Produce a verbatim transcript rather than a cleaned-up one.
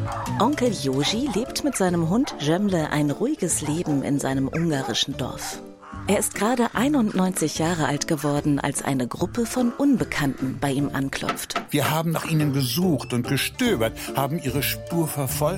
Onkel Joji lebt mit seinem Hund Cemre ein ruhiges Leben in seinem ungarischen Dorf. Er ist gerade einundneunzig Jahre alt geworden, als eine Gruppe von Unbekannten bei ihm anklopft. Wir haben nach Ihnen gesucht und gestöbert, haben Ihre Spur verfolgt.